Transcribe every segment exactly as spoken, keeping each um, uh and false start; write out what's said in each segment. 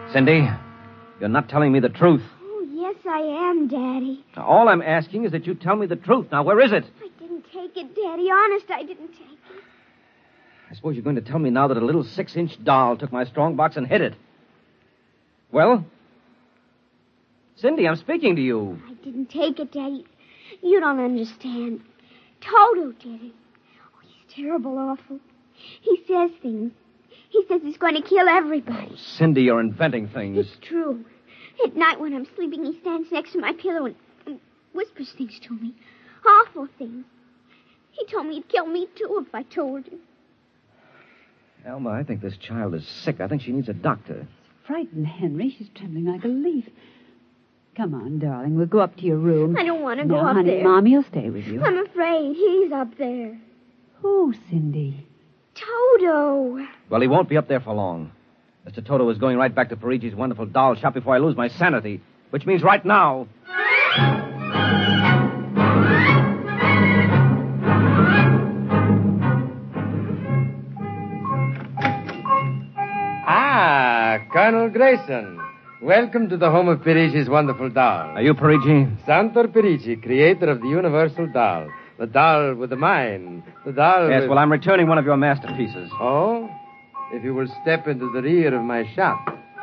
Cindy, you're not telling me the truth. Oh, yes, I am, Daddy. Now, all I'm asking is that you tell me the truth. Now, where is it? I didn't take it, Daddy. Honest, I didn't take it. I suppose you're going to tell me now that a little six-inch doll took my strong box and hid it. Well? Cindy, I'm speaking to you. I didn't take it, Daddy. You don't understand. Toto did it. Oh, he's terrible awful. He says things. He says he's going to kill everybody. Oh, Cindy, you're inventing things. It's true. At night when I'm sleeping, he stands next to my pillow and, and whispers things to me. Awful things. He told me he'd kill me, too, if I told him. Alma, I think this child is sick. I think she needs a doctor. Frightened, Henry. She's trembling like a leaf. Come on, darling. We'll go up to your room. I don't want to no, go up honey, there. Mommy will stay with you. I'm afraid. He's up there. Who, Cindy? Toto. Well, he won't be up there for long. Mister Toto is going right back to Parigi's wonderful doll shop before I lose my sanity, which means right now. Ah, Colonel Grayson. Welcome to the home of Parigi's wonderful doll. Are you Parigi? Santor Parigi, creator of the universal doll. The doll with the mind. The doll Yes, with... well, I'm returning one of your masterpieces. Oh? If you will step into the rear of my shop.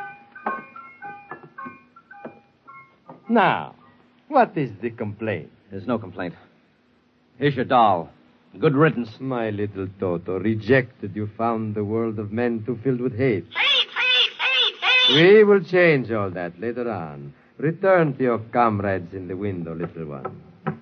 Now, what is the complaint? There's no complaint. Here's your doll. Good riddance. My little Toto, rejected, you found the world of men too filled with hate. Hate, hate, hate, hate! We will change all that later on. Return to your comrades in the window, little one.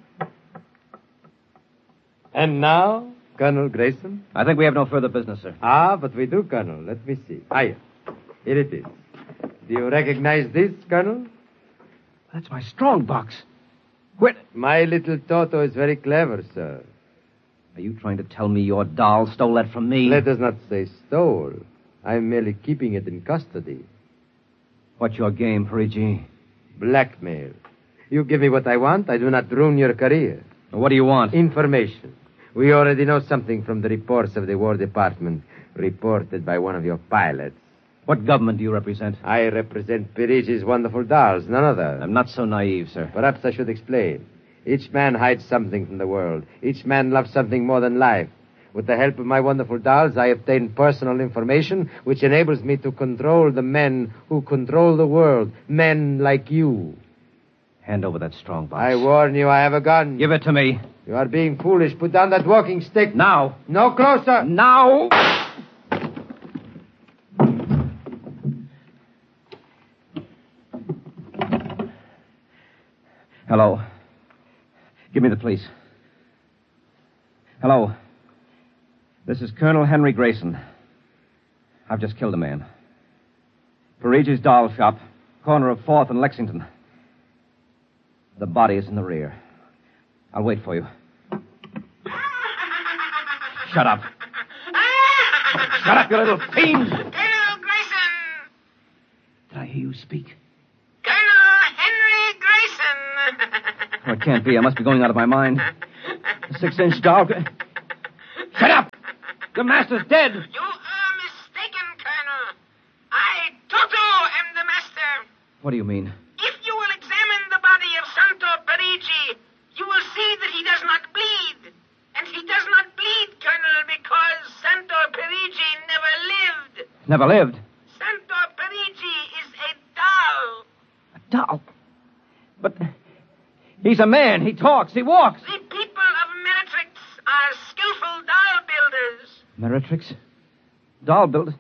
And now, Colonel Grayson? I think we have no further business, sir. Ah, but we do, Colonel. Let me see. Ah, yes. Here it is. Do you recognize this, Colonel? That's my strong box. Where... My little Toto is very clever, sir. Are you trying to tell me your doll stole that from me? Let us not say stole. I'm merely keeping it in custody. What's your game, Parigi? Blackmail. You give me what I want, I do not ruin your career. What do you want? Information. We already know something from the reports of the War Department, reported by one of your pilots. What government do you represent? I represent Parigi's wonderful dolls, none other. I'm not so naive, sir. Perhaps I should explain. Each man hides something from the world. Each man loves something more than life. With the help of my wonderful dolls, I obtain personal information which enables me to control the men who control the world. Men like you. Hand over that strong box. I warn you, I have a gun. Give it to me. You are being foolish. Put down that walking stick. Now. No closer. Now. Hello. Give me the police. Hello. This is Colonel Henry Grayson. I've just killed a man. Parigi's doll shop, corner of fourth and Lexington. The body is in the rear. I'll wait for you. Shut up. Shut up, you little fiend! Colonel Grayson! Did I hear you speak? Colonel Henry Grayson! Oh, it can't be. I must be going out of my mind. A six-inch doll. Shut up! Your master's dead! You are mistaken, Colonel. I, Toto, am the master. What do you mean? If you will examine the body of Santo Parigi, you will see that he does not bleed. And he does not bleed, Colonel, because Santo Parigi never lived. Never lived. Santo Parigi is a doll. A doll? But he's a man. He talks. He walks. The people of Meritrix are skillful doll builders. Meritrix? Doll build?